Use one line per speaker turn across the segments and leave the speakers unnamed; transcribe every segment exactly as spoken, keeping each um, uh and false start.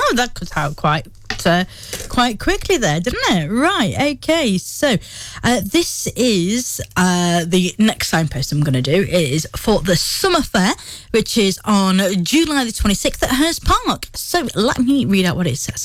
Oh, that cut out quite uh, quite quickly there, didn't it? Right, okay. So uh, this is uh, the next signpost I'm going to do. It is for the Summer Fair, which is on July the twenty-sixth at Hurst Park. So let me read out what it says.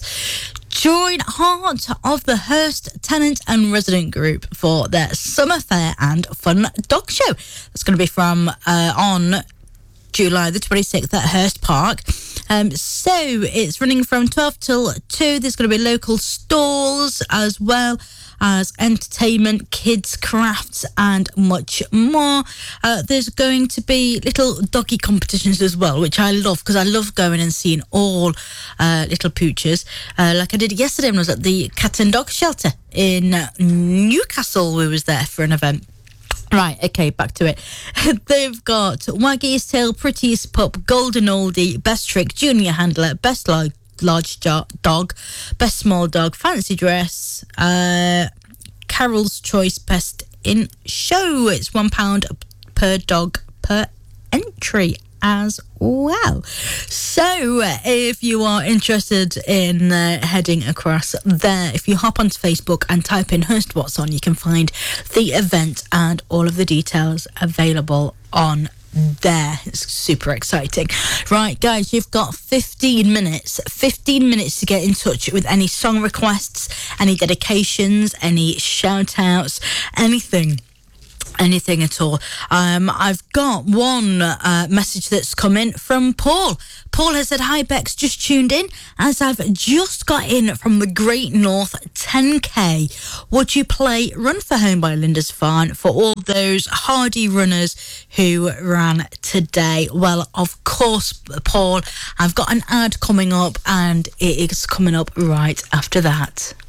Join Heart of the Hurst Tenant and Resident Group for their Summer Fair and Fun Dog Show. That's going to be from uh, on July the twenty-sixth at Hurst Park. Um, so it's running from twelve till two. There's going to be local stalls as well as entertainment, kids, crafts and much more. Uh, there's going to be little doggy competitions as well, which I love because I love going and seeing all uh, little pooches. Uh, like I did yesterday when I was at the Cat and Dog Shelter in uh, Newcastle. We was there for an event. Right, okay, back to it. They've got Waggy's Tail, Prettiest Pup, Golden Oldie, Best Trick, Junior Handler, Best Large, large jo- Dog, Best Small Dog, Fancy Dress, uh, Carol's Choice, Best in Show. It's one pound per dog per entry as well. So if you are interested in uh, heading across there, if you hop onto Facebook and type in Hurst What's On, you can find the event and all of the details available on there. It's super exciting. Right, guys, you've got fifteen minutes fifteen minutes to get in touch with any song requests, any dedications, any shout outs, anything anything at all. um I've got one uh, message that's come in from Paul. Paul has said, hi Bex, just tuned in as I've just got in from the Great North ten K. Would you play Run for Home by Linda's Farn for all those hardy runners who ran today? Well, of course, Paul, I've got an ad coming up and it is coming up right after that.